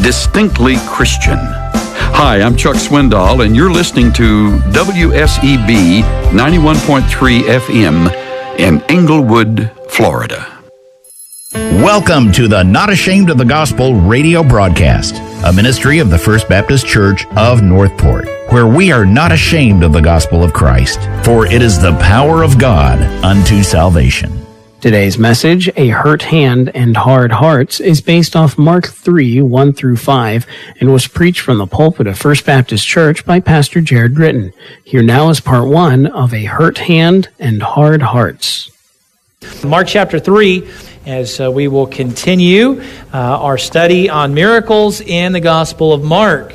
distinctly Christian. Hi, I'm Chuck Swindoll, and you're listening to WSEB 91.3 FM in Englewood, Florida. Welcome to the Not Ashamed of the Gospel radio broadcast, a ministry of the First Baptist Church of Northport, where we are not ashamed of the gospel of Christ, for it is the power of God unto salvation. Today's message, A Hurt Hand and Hard Hearts, is based off Mark 3, 1 through 5, and was preached from the pulpit of First Baptist Church by Pastor Jared Britton. Here now is part 1 of A Hurt Hand and Hard Hearts. Mark chapter 3, as we will continue our study on miracles in the Gospel of Mark.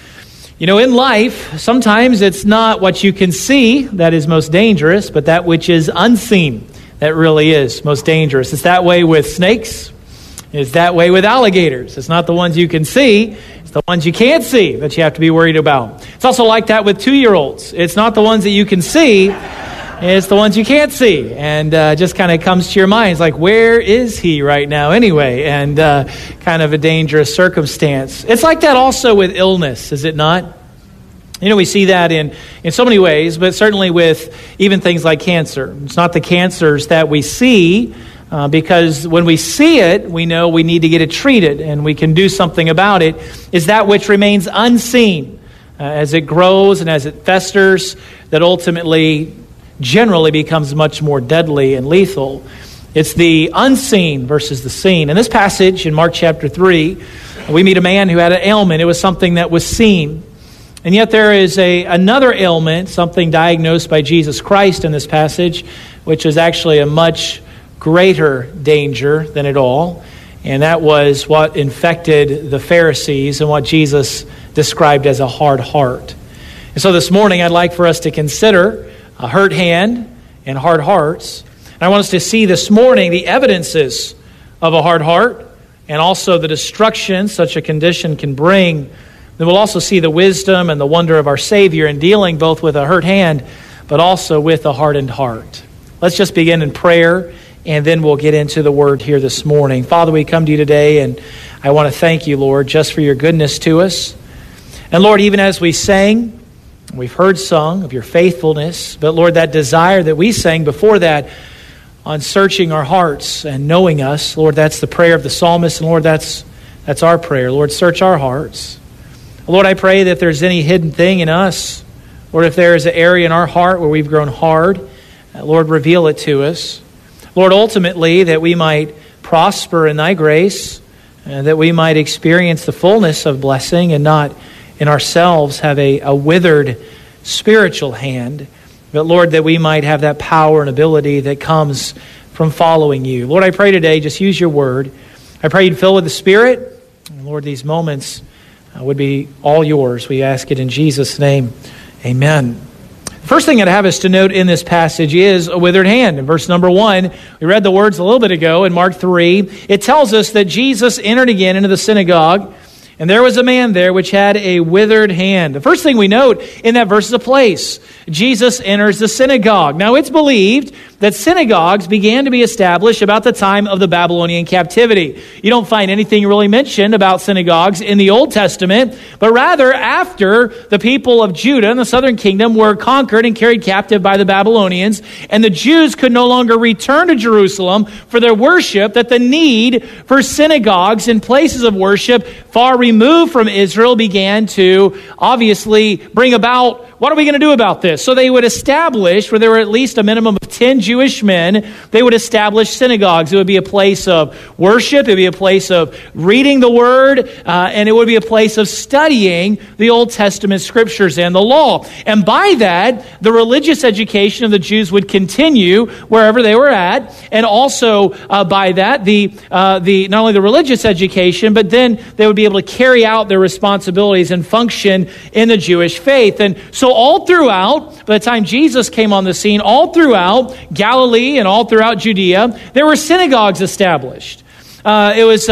You know, in life, sometimes it's not what you can see that is most dangerous, but that which is unseen that really is most dangerous. It's that way with snakes. It's that way with alligators. It's not the ones you can see. It's the ones you can't see that you have to be worried about. It's also like that with 2-year-olds. It's not the ones that you can see. It's the ones you can't see. And just kind of comes to your mind. It's like, where is he right now anyway? And kind of a dangerous circumstance. It's like that also with illness, is it not? You know, we see that in so many ways, but certainly with even things like cancer. It's not the cancers that we see, because when we see it, we know we need to get it treated, and we can do something about it. Is that which remains unseen as it grows and as it festers, that ultimately, generally becomes much more deadly and lethal. It's the unseen versus the seen. In this passage in Mark chapter 3, we meet a man who had an ailment. It was something that was seen. And yet there is another ailment, something diagnosed by Jesus Christ in this passage, which is actually a much greater danger than it all. And that was what infected the Pharisees and what Jesus described as a hard heart. And so this morning I'd like for us to consider a hurt hand and hard hearts. And I want us to see this morning the evidences of a hard heart and also the destruction such a condition can bring. Then we'll also see the wisdom and the wonder of our Savior in dealing both with a hurt hand, but also with a hardened heart. Let's just begin in prayer, and then we'll get into the Word here this morning. Father, we come to you today, and I want to thank you, Lord, just for your goodness to us. And Lord, even as we sang, we've heard sung of your faithfulness, but Lord, that desire that we sang before that on searching our hearts and knowing us, Lord, that's the prayer of the psalmist, and Lord, that's our prayer. Lord, search our hearts. Lord, I pray that if there's any hidden thing in us, Lord, if there is an area in our heart where we've grown hard, Lord, reveal it to us. Lord, ultimately, that we might prosper in thy grace, that we might experience the fullness of blessing and not in ourselves have a withered spiritual hand, but Lord, that we might have that power and ability that comes from following you. Lord, I pray today, just use your word. I pray you'd fill with the Spirit. And Lord, these moments would be all yours. We ask it in Jesus' name. Amen. The first thing I'd have us to note in this passage is a withered hand. In verse number 1, we read the words a little bit ago in Mark 3. It tells us that Jesus entered again into the synagogue, and there was a man there which had a withered hand. The first thing we note in that verse is a place. Jesus enters the synagogue. Now, it's believed that synagogues began to be established about the time of the Babylonian captivity. You don't find anything really mentioned about synagogues in the Old Testament, but rather after the people of Judah and the southern kingdom were conquered and carried captive by the Babylonians, and the Jews could no longer return to Jerusalem for their worship, that the need for synagogues and places of worship far removed from Israel began to obviously bring about, what are we going to do about this? So they would establish, where there were at least a minimum of 10 Jewish men, they would establish synagogues. It would be a place of worship. It would be a place of reading the Word. And it would be a place of studying the Old Testament Scriptures and the law. And by that, the religious education of the Jews would continue wherever they were at. And also by that, the not only the religious education, but then they would be able to carry out their responsibilities and function in the Jewish faith. And so all throughout, by the time Jesus came on the scene, all throughout Galilee and all throughout Judea, there were synagogues established. It was,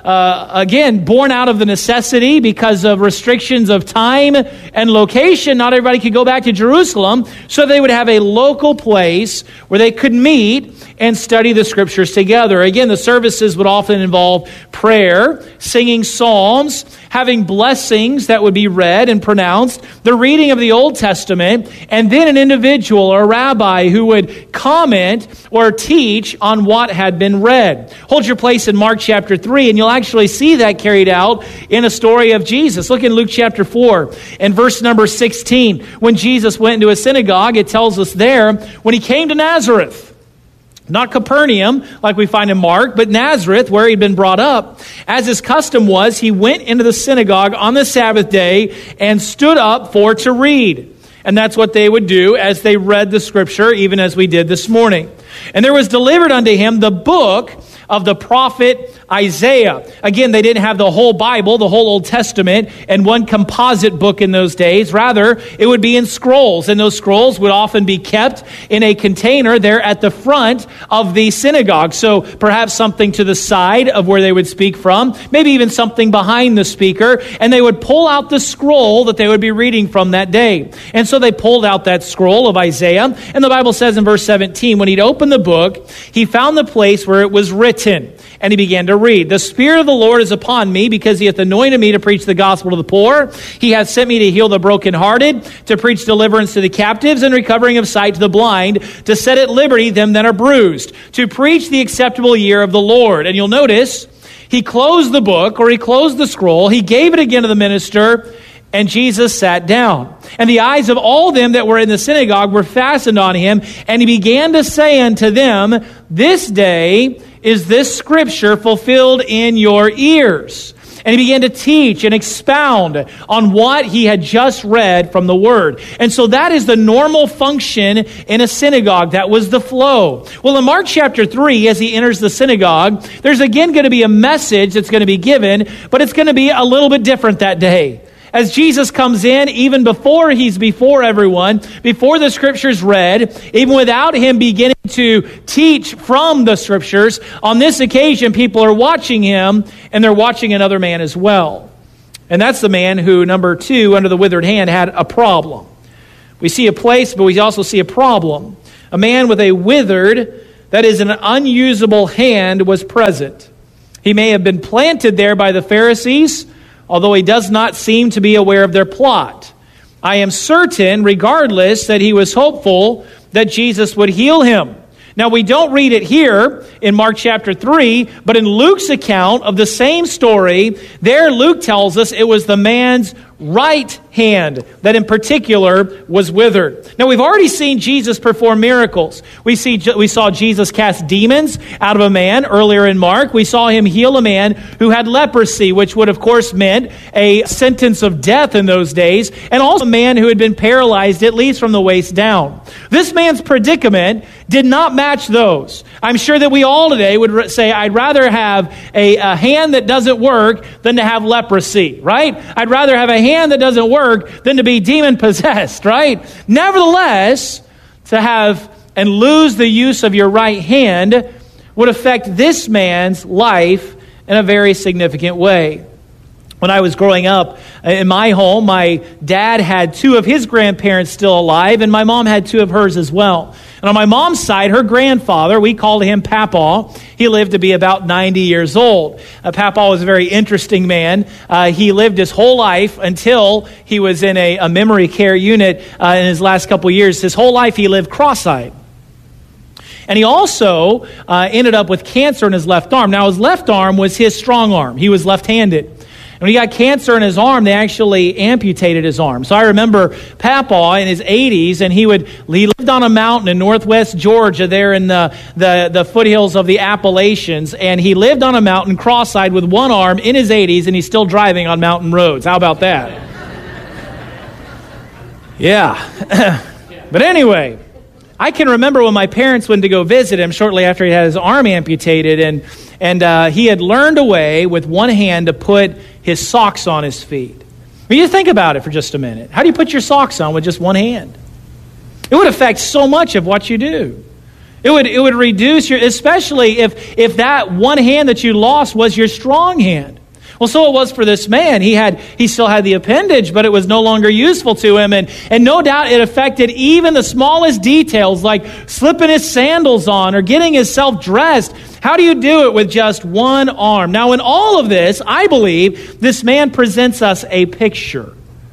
again, born out of the necessity because of restrictions of time and location. Not everybody could go back to Jerusalem, so they would have a local place where they could meet and study the Scriptures together. Again, the services would often involve prayer, singing psalms, having blessings that would be read and pronounced, the reading of the Old Testament, and then an individual or a rabbi who would comment or teach on what had been read. Hold your place in Mark chapter 3, and you'll actually see that carried out in a story of Jesus. Look in Luke chapter 4 and verse number 16. When Jesus went into a synagogue, it tells us there, when he came to Nazareth, not Capernaum, like we find in Mark, but Nazareth, where he'd been brought up. As his custom was, he went into the synagogue on the Sabbath day and stood up to read. And that's what they would do as they read the Scripture, even as we did this morning. And there was delivered unto him the book of the prophet Isaiah. Again, they didn't have the whole Bible, the whole Old Testament, and one composite book in those days. Rather, it would be in scrolls, and those scrolls would often be kept in a container there at the front of the synagogue. So perhaps something to the side of where they would speak from, maybe even something behind the speaker, and they would pull out the scroll that they would be reading from that day. And so they pulled out that scroll of Isaiah, and the Bible says in verse 17, when he'd opened the book, he found the place where it was written, and he began to read. The Spirit of the Lord is upon me, because he hath anointed me to preach the gospel to the poor. He hath sent me to heal the brokenhearted, to preach deliverance to the captives, and recovering of sight to the blind, to set at liberty them that are bruised, to preach the acceptable year of the Lord. And you'll notice, he closed the book, or he closed the scroll, he gave it again to the minister, and Jesus sat down. And the eyes of all them that were in the synagogue were fastened on him, and he began to say unto them, this day is this scripture fulfilled in your ears. And he began to teach and expound on what he had just read from the Word. And so that is the normal function in a synagogue. That was the flow. Well, in Mark chapter 3, as he enters the synagogue, there's again going to be a message that's going to be given, but it's going to be a little bit different that day. As Jesus comes in, even before he's before everyone, before the Scriptures read, even without him beginning to teach from the Scriptures, on this occasion, people are watching him, and they're watching another man as well. And that's the man who, number 2, under the withered hand, had a problem. We see a place, but we also see a problem. A man with a withered, that is an unusable hand, was present. He may have been planted there by the Pharisees, although he does not seem to be aware of their plot. I am certain, regardless, that he was hopeful that Jesus would heal him. Now, we don't read it here in Mark chapter 3, but in Luke's account of the same story, there Luke tells us it was the man's right hand that in particular was withered. Now, we've already seen Jesus perform miracles. We saw Jesus cast demons out of a man earlier in Mark. We saw him heal a man who had leprosy, which would of course meant a sentence of death in those days, and also a man who had been paralyzed at least from the waist down. This man's predicament did not match those. I'm sure that we all today would say, I'd rather have a hand that doesn't work than to have leprosy, right? I'd rather have a hand that doesn't work than to be demon-possessed, right? Nevertheless, to have and lose the use of your right hand would affect this man's life in a very significant way. When I was growing up in my home, my dad had 2 of his grandparents still alive, and my mom had 2 of hers as well. And on my mom's side, her grandfather, we called him Papaw. He lived to be about 90 years old. Papaw was a very interesting man. He lived his whole life until he was in a memory care unit in his last couple years. His whole life he lived cross-eyed. And he also ended up with cancer in his left arm. Now, his left arm was his strong arm. He was left-handed. And when he got cancer in his arm, they actually amputated his arm. So I remember Papaw in his 80s, and he lived on a mountain in northwest Georgia there in the foothills of the Appalachians. And he lived on a mountain cross-eyed with one arm in his 80s, and he's still driving on mountain roads. How about that? Yeah. But anyway, I can remember when my parents went to go visit him shortly after he had his arm amputated, and he had learned a way with one hand to put his socks on his feet. I mean, you think about it for just a minute. How do you put your socks on with just one hand? It would affect so much of what you do. It would reduce especially if that one hand that you lost was your strong hand. Well, so it was for this man. He still had the appendage, but it was no longer useful to him. And no doubt it affected even the smallest details, like slipping his sandals on or getting himself dressed. How do you do it with just one arm? Now, in all of this, I believe this man presents us a picture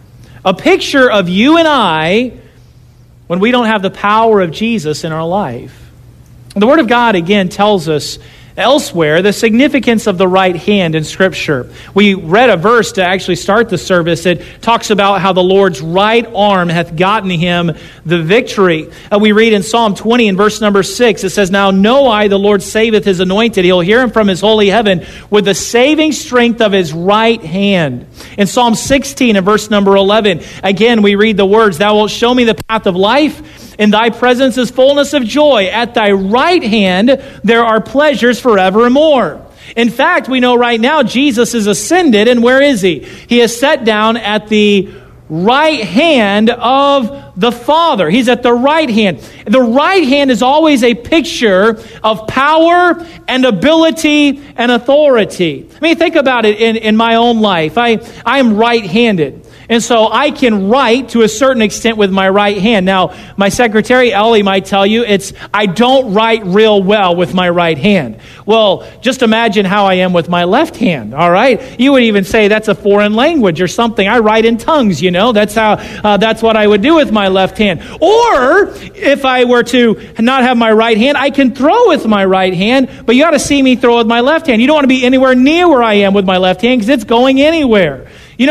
of you and I when we don't have the power of Jesus in our life. The Word of God, again, tells us elsewhere the significance of the right hand in Scripture. We read a verse to actually start the service. It talks about how the Lord's right arm hath gotten him the victory. We read in Psalm 20 in verse number 6, it says, Now know I, the Lord saveth his anointed. He'll hear him from his holy heaven with the saving strength of his right hand. In Psalm 16 and verse number 11, again we read the words, Thou wilt show me the path of life. In thy presence is fullness of joy. At thy right hand there are pleasures forevermore. In fact, we know right now Jesus is ascended, and where is he? He is set down at the right hand of the Father. He's at the right hand. The right hand is always a picture of power and ability and authority. I mean, think about it in my own life. I am right-handed. And so I can write to a certain extent with my right hand. Now, my secretary, Ellie, might tell you I don't write real well with my right hand. Well, just imagine how I am with my left hand, all right? You would even say that's a foreign language or something. I write in tongues, that's what I would do with my left hand. Or, if I were to not have my right hand, I can throw with my right hand, but you got to see me throw with my left hand. You don't want to be anywhere near where I am with my left hand because it's going anywhere.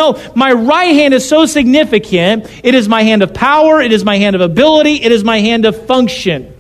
My right hand is so significant. It is my hand of power. It is my hand of ability. It is my hand of function.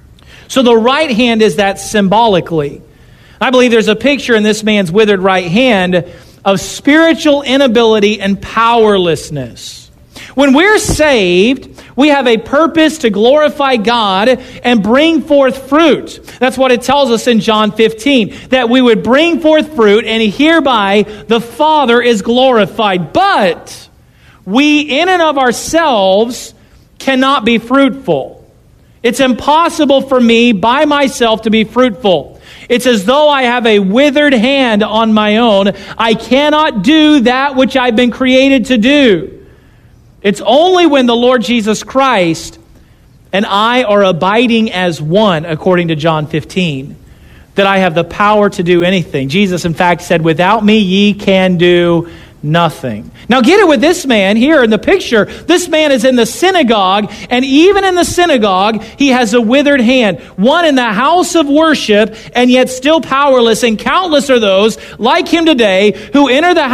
So the right hand is that symbolically. I believe there's a picture in this man's withered right hand of spiritual inability and powerlessness. When we're saved, we have a purpose to glorify God and bring forth fruit. That's what it tells us in John 15, that we would bring forth fruit, and hereby the Father is glorified. But we, in and of ourselves, cannot be fruitful. It's impossible for me by myself to be fruitful. It's as though I have a withered hand on my own. I cannot do that which I've been created to do. It's only when the Lord Jesus Christ and I are abiding as one, according to John 15, that I have the power to do anything. Jesus, in fact, said, Without me ye can do nothing. Now get it with this man here in the picture. This man is in the synagogue, and even in the synagogue, he has a withered hand. One in the house of worship, and yet still powerless. And countless are those like him today who enter the